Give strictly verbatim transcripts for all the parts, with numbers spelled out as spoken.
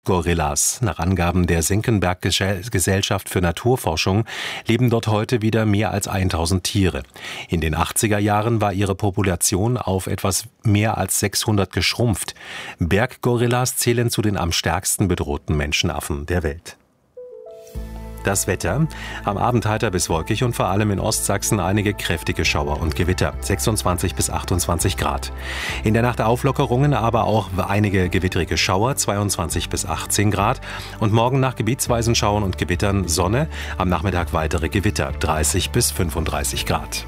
Gorillas. Nach Angaben der Senckenberg-Gesellschaft für Naturforschung leben dort heute wieder mehr als tausend Tiere. In den achtziger Jahren war ihre Population auf etwas mehr als sechshundert geschrumpft. Berggorillas zählen zu den am stärksten bedrohten Menschenaffen der Welt. Das Wetter: Am Abend heiter bis wolkig und vor allem in Ostsachsen einige kräftige Schauer und Gewitter, sechsundzwanzig bis achtundzwanzig Grad. In der Nacht Auflockerungen, aber auch einige gewittrige Schauer, zweiundzwanzig bis achtzehn Grad. Und morgen nach gebietsweisen Schauern und Gewittern Sonne, am Nachmittag weitere Gewitter, dreißig bis fünfunddreißig Grad.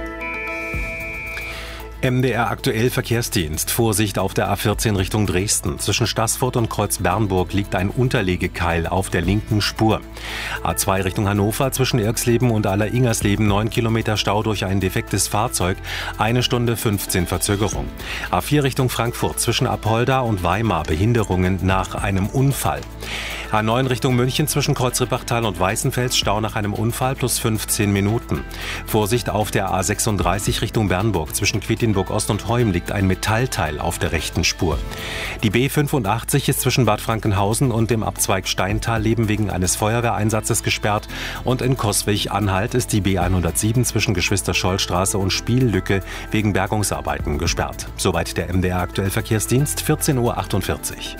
M D R aktuell Verkehrsdienst. Vorsicht auf der A vierzehn Richtung Dresden. Zwischen Staßfurt und Kreuz-Bernburg liegt ein Unterlegekeil auf der linken Spur. A zwei Richtung Hannover zwischen Irxleben und Aller-Ingersleben neun Kilometer Stau durch ein defektes Fahrzeug. Eine Stunde fünfzehn Verzögerung. A vier Richtung Frankfurt zwischen Apolda und Weimar Behinderungen nach einem Unfall. A neun Richtung München zwischen Kreuz-Rippachtal und Weißenfels Stau nach einem Unfall plus fünfzehn Minuten. Vorsicht auf der A sechsunddreißig Richtung Bernburg zwischen Quedlinburg Ost und Heum liegt ein Metallteil auf der rechten Spur. Die B fünfundachtzig ist zwischen Bad Frankenhausen und dem Abzweig Steintal-Leben wegen eines Feuerwehreinsatzes gesperrt und in Coswig-Anhalt ist die B hundertsieben zwischen Geschwister-Scholl-Straße und Spiellücke wegen Bergungsarbeiten gesperrt. Soweit der M D R aktuell Verkehrsdienst, vierzehn Uhr achtundvierzig.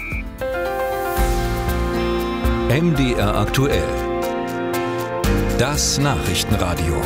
M D R aktuell. Das Nachrichtenradio.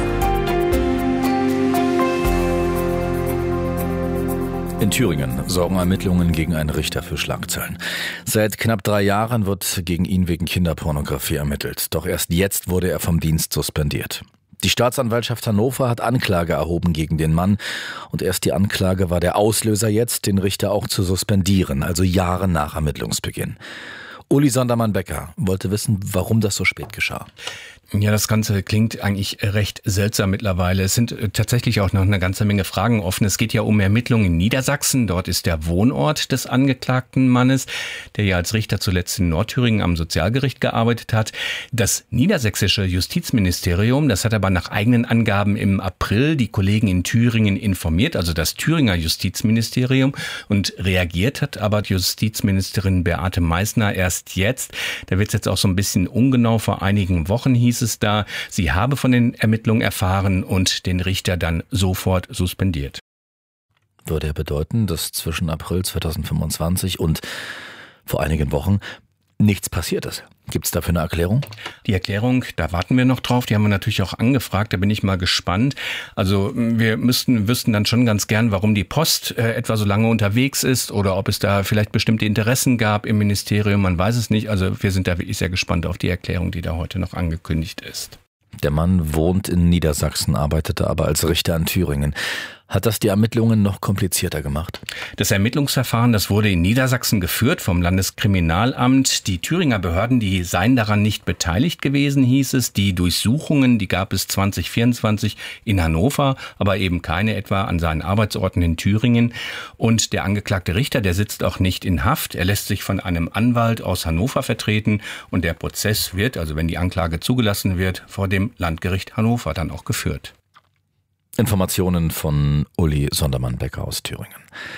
In Thüringen sorgen Ermittlungen gegen einen Richter für Schlagzeilen. Seit knapp drei Jahren wird gegen ihn wegen Kinderpornografie ermittelt. Doch erst jetzt wurde er vom Dienst suspendiert. Die Staatsanwaltschaft Hannover hat Anklage erhoben gegen den Mann. Und erst die Anklage war der Auslöser jetzt, den Richter auch zu suspendieren, also Jahre nach Ermittlungsbeginn. Uli Sondermann-Becker wollte wissen, warum das so spät geschah. Ja, das Ganze klingt eigentlich recht seltsam mittlerweile. Es sind tatsächlich auch noch eine ganze Menge Fragen offen. Es geht ja um Ermittlungen in Niedersachsen. Dort ist der Wohnort des angeklagten Mannes, der ja als Richter zuletzt in Nordthüringen am Sozialgericht gearbeitet hat. Das niedersächsische Justizministerium, das hat aber nach eigenen Angaben im April die Kollegen in Thüringen informiert, also das Thüringer Justizministerium, und reagiert hat aber Justizministerin Beate Meißner erst jetzt. Da wird es jetzt auch so ein bisschen ungenau. Vor einigen Wochen hieß es da, sie habe von den Ermittlungen erfahren und den Richter dann sofort suspendiert. Würde er bedeuten, dass zwischen April zweitausendfünfundzwanzig und vor einigen Wochen nichts passiert ist? Gibt es dafür eine Erklärung? Die Erklärung, da warten wir noch drauf. Die haben wir natürlich auch angefragt. Da bin ich mal gespannt. Also wir müssten, wüssten dann schon ganz gern, warum die Post äh, etwa so lange unterwegs ist oder ob es da vielleicht bestimmte Interessen gab im Ministerium. Man weiß es nicht. Also wir sind da wirklich sehr gespannt auf die Erklärung, die da heute noch angekündigt ist. Der Mann wohnt in Niedersachsen, arbeitete aber als Richter in Thüringen. Hat das die Ermittlungen noch komplizierter gemacht? Das Ermittlungsverfahren, das wurde in Niedersachsen geführt vom Landeskriminalamt. Die Thüringer Behörden, die seien daran nicht beteiligt gewesen, hieß es. Die Durchsuchungen, die gab es zwanzig vierundzwanzig in Hannover, aber eben keine etwa an seinen Arbeitsorten in Thüringen. Und der angeklagte Richter, der sitzt auch nicht in Haft. Er lässt sich von einem Anwalt aus Hannover vertreten. Und der Prozess wird, also wenn die Anklage zugelassen wird, vor dem Landgericht Hannover dann auch geführt. Informationen von Uli Sondermann-Becker aus Thüringen.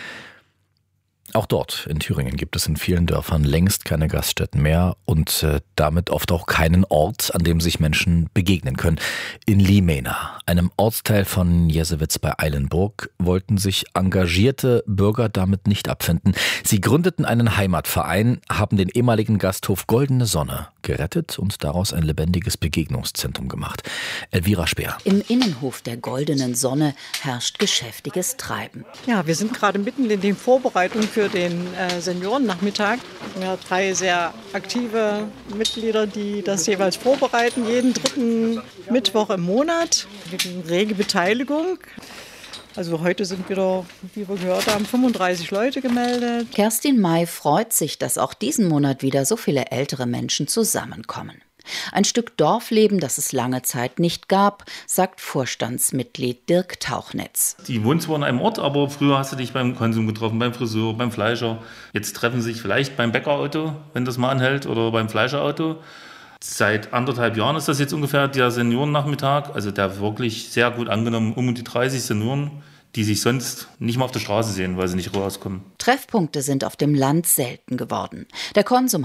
Auch dort in Thüringen gibt es in vielen Dörfern längst keine Gaststätten mehr und äh, damit oft auch keinen Ort, an dem sich Menschen begegnen können. In Limena, einem Ortsteil von Jesewitz bei Eilenburg, wollten sich engagierte Bürger damit nicht abfinden. Sie gründeten einen Heimatverein, haben den ehemaligen Gasthof Goldene Sonne gerettet und daraus ein lebendiges Begegnungszentrum gemacht. Elvira Speer. Im Innenhof der Goldenen Sonne herrscht geschäftiges Treiben. Ja, wir sind gerade mitten in den Vorbereitungen für den äh, Seniorennachmittag. Wir haben drei sehr aktive Mitglieder, die das jeweils vorbereiten, jeden dritten Mittwoch im Monat. Wir haben rege Beteiligung. Also heute sind wieder, wie wir gehört haben, fünfunddreißig Leute gemeldet. Kerstin May freut sich, dass auch diesen Monat wieder so viele ältere Menschen zusammenkommen. Ein Stück Dorfleben, das es lange Zeit nicht gab, sagt Vorstandsmitglied Dirk Tauchnitz. Die wohnen zwar an einem Ort, aber früher hast du dich beim Konsum getroffen, beim Friseur, beim Fleischer. Jetzt treffen sie sich vielleicht beim Bäckerauto, wenn das mal anhält, oder beim Fleischerauto. Seit anderthalb Jahren ist das jetzt ungefähr der Seniorennachmittag, also der wirklich sehr gut angenommen, um die dreißig Senioren, die sich sonst nicht mal auf der Straße sehen, weil sie nicht rauskommen. Treffpunkte sind auf dem Land selten geworden. Der Konsum